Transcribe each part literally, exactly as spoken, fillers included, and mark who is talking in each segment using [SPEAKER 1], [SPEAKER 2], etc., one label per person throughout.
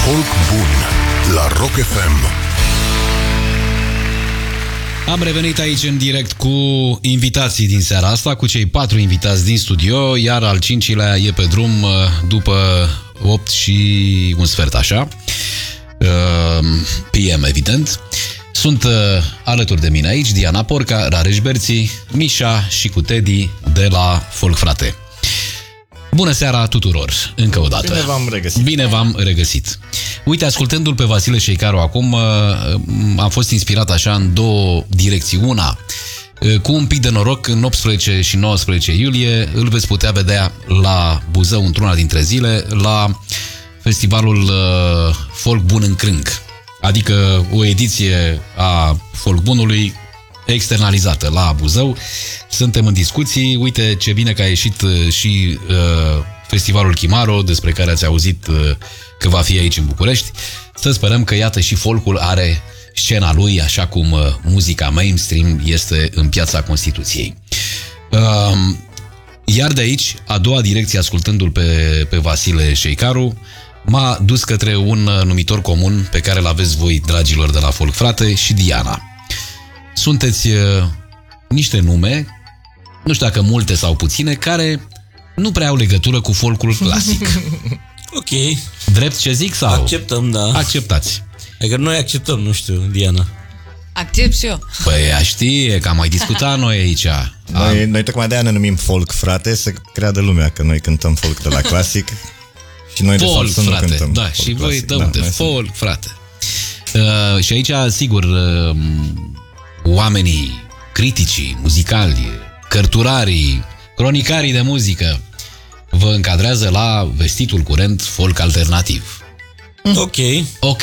[SPEAKER 1] Folk bun la Rock F M.
[SPEAKER 2] Am revenit aici în direct cu invitații din seara asta, cu cei patru invitați din studio, iar al cincilea e pe drum după opt și un sfert, așa, P M, evident. Sunt alături de mine aici Diana Porca, Rareș Berții, Mișa și cu Teddy de la Folk Frate. Bună seara tuturor, încă o dată.
[SPEAKER 3] Bine v-am regăsit.
[SPEAKER 2] Bine v-am regăsit. Uite, ascultându-l pe Vasile Șeicaru acum, am fost inspirat așa în două direcții. Una, cu un pic de noroc, în optsprezece și nouăsprezece iulie, îl veți putea vedea la Buzău într-una dintre zile, la festivalul Folk Bun în Crâng. Adică o ediție a Folk Bunului externalizată la Buzău. Suntem în discuții. Uite ce bine că a ieșit și uh, festivalul Chimaro, despre care ați auzit uh, că va fi aici în București. Să sperăm că, iată, și folcul are scena lui, așa cum uh, muzica mainstream este în Piața Constituției. Uh, iar de aici, a doua direcție, ascultându-l pe, pe Vasile Șeicaru, m-a dus către un numitor comun pe care îl aveți voi, dragilor de la Folk Frate, și Diana. Sunteți uh, niște nume, nu știu dacă multe sau puține, care nu prea au legătură cu folcul clasic.
[SPEAKER 4] Ok.
[SPEAKER 2] Drept ce zic sau?
[SPEAKER 4] Acceptăm, da.
[SPEAKER 2] Acceptați.
[SPEAKER 4] Adică noi acceptăm, nu știu, Diana.
[SPEAKER 5] Accept și eu.
[SPEAKER 2] Păi ea știe, că am mai discutat noi aici.
[SPEAKER 3] Noi, noi tocmai de aia ne numim Folk Frate, să creadă lumea că noi cântăm folk de la clasic. Și noi
[SPEAKER 2] Folk,
[SPEAKER 3] de fapt să nu
[SPEAKER 2] frate.
[SPEAKER 3] cântăm
[SPEAKER 2] Da,
[SPEAKER 3] folk
[SPEAKER 2] și voi
[SPEAKER 3] clasic.
[SPEAKER 2] dă
[SPEAKER 3] Da,
[SPEAKER 2] unde? Folk, frate. Uh, și aici, sigur, uh, oamenii, criticii, muzicali, cărturarii, cronicarii de muzică vă încadrează la vestitul curent folk alternativ.
[SPEAKER 4] Ok.
[SPEAKER 2] Ok.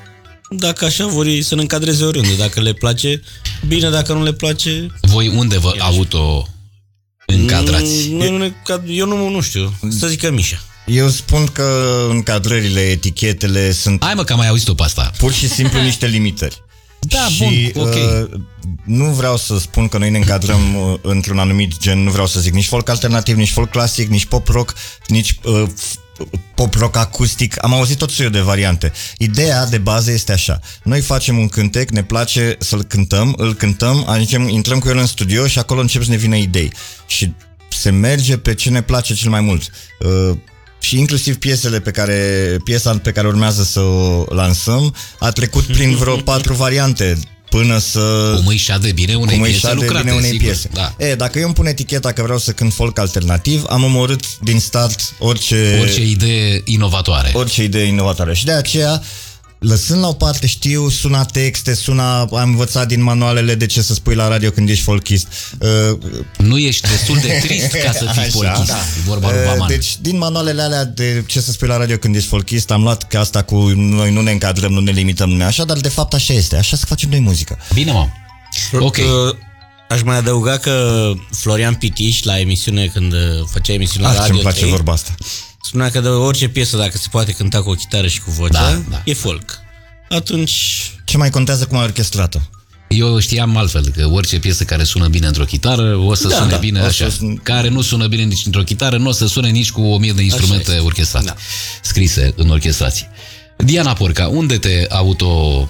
[SPEAKER 4] Dacă așa vor ei să ne încadreze oriunde. Dacă le place, bine, dacă nu le place...
[SPEAKER 2] Voi unde vă auto încadrați?
[SPEAKER 4] Nu, nu, eu nu, nu știu. Să zică Mișa.
[SPEAKER 3] Eu spun că încadrările, etichetele sunt...
[SPEAKER 2] Hai mă, că am mai auzit-o pe asta.
[SPEAKER 3] Pur și simplu niște limitări.
[SPEAKER 2] Da,
[SPEAKER 3] și,
[SPEAKER 2] bun, ok.
[SPEAKER 3] Uh, nu vreau să spun că noi ne încadrăm uh, într-un anumit gen, nu vreau să zic nici folk alternativ, nici folk clasic, nici pop rock, nici uh, pop rock acustic. Am auzit tot soiul de variante. Ideea de bază este așa. Noi facem un cântec, ne place să-l cântăm, îl cântăm, ajungem, intrăm cu el în studio și acolo încep să ne vină idei. Și se merge pe ce ne place cel mai mult. Uh, Și inclusiv piesele pe care, piesa pe care urmează să o lansăm a trecut prin vreo patru variante până să...
[SPEAKER 2] Cum îi șade bine unei piese lucrate,
[SPEAKER 3] bine unei
[SPEAKER 2] sigur.
[SPEAKER 3] piese.
[SPEAKER 2] Da.
[SPEAKER 3] E, dacă eu îmi pun eticheta că vreau să cânt folk alternativ, am omorât din start orice...
[SPEAKER 2] Orice idee inovatoare.
[SPEAKER 3] Orice idee inovatoare. Și de aceea, lăsând la o parte, știu, suna texte, suna, am învățat din manualele de ce să spui la radio când ești folkist. Uh,
[SPEAKER 2] nu ești destul de trist ca să fii folkist, da. E vorba lui Vaman.
[SPEAKER 3] Deci, din manualele alea de ce să spui la radio când ești folkist, am luat că asta cu noi nu ne încadrăm, nu ne limităm, nu așa, dar de fapt așa este, așa să facem noi muzică.
[SPEAKER 2] Bine, mă. Ok.
[SPEAKER 4] Aș mai adăuga că Florian Pitiș, la emisiune, când făcea emisiunea la
[SPEAKER 3] Ah,
[SPEAKER 4] Radio
[SPEAKER 3] ce-mi place
[SPEAKER 4] trei,
[SPEAKER 3] vorba asta.
[SPEAKER 4] spunea că de orice piesă, dacă se poate cânta cu o chitară și cu vocea,
[SPEAKER 2] Da, da.
[SPEAKER 4] e folk. Atunci...
[SPEAKER 3] Ce mai contează cum ai orchestrată?
[SPEAKER 2] Eu știam altfel, că orice piesă care sună bine într-o chitară o să
[SPEAKER 4] Da,
[SPEAKER 2] sune
[SPEAKER 4] da,
[SPEAKER 2] bine
[SPEAKER 3] o
[SPEAKER 2] așa.
[SPEAKER 3] să sun-
[SPEAKER 2] Care nu sună bine nici într-o chitară, nu o să sune nici cu o mie de instrumente
[SPEAKER 4] este.
[SPEAKER 2] orchestrate,
[SPEAKER 4] Da.
[SPEAKER 2] scrise în orchestrație. Diana Porca, unde te auto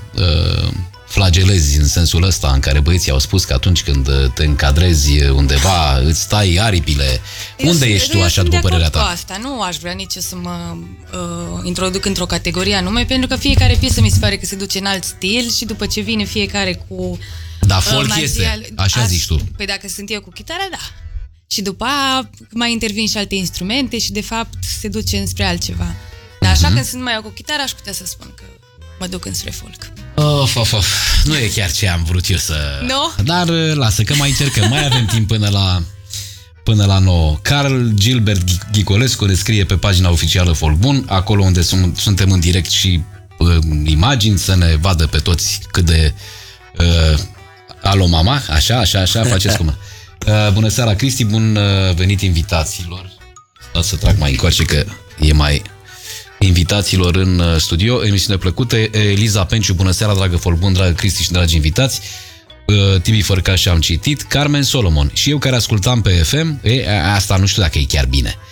[SPEAKER 2] uh, flagelezi în sensul ăsta în care băieții au spus că atunci când te încadrezi undeva, îți tai aripile?
[SPEAKER 5] Eu
[SPEAKER 2] Unde
[SPEAKER 5] sunt-
[SPEAKER 2] ești tu
[SPEAKER 5] eu
[SPEAKER 2] așa,
[SPEAKER 5] sunt
[SPEAKER 2] după
[SPEAKER 5] de
[SPEAKER 2] părerea
[SPEAKER 5] acord
[SPEAKER 2] ta?
[SPEAKER 5] cu asta. Nu aș vrea nici eu să mă uh, introduc într-o categorie anume, pentru că fiecare piesă mi se pare că se duce în alt stil și după ce vine fiecare cu...
[SPEAKER 2] Da,
[SPEAKER 5] uh,
[SPEAKER 2] folk
[SPEAKER 5] magia-
[SPEAKER 2] este, așa
[SPEAKER 5] Aș-
[SPEAKER 2] zici tu.
[SPEAKER 5] Păi dacă sunt eu cu chitară, da. Și după aia mai intervin și alte instrumente și de fapt se duce înspre altceva. Dar așa
[SPEAKER 2] Mhm.
[SPEAKER 5] când sunt mai eu cu chitară, aș putea să spun că mă duc înspre folk.
[SPEAKER 2] Of, of, of. Nu e chiar ce am vrut eu să...
[SPEAKER 5] Nu?
[SPEAKER 2] Dar lasă că mai încercăm, mai avem timp până la până la nouă. Carl Gilbert Ghicolescu ne scrie pe pagina oficială Folk Bun, acolo unde sum, suntem în direct și uh, imagini, să ne vadă pe toți cât de uh, alo mama, așa, așa, așa, faceți cum. Uh, bună seara, Cristi, bun uh, venit invitațiilor. Stați să trag mai încoace că e mai... invitațiilor în studio, emisiune plăcută. Eliza Penciu, bună seara, dragă Folk Bun, dragă Cristi și dragi invitați. Tibi Fărcaș am citit, Carmen Solomon. Și eu care ascultam pe F M, e, asta nu știu dacă e chiar bine.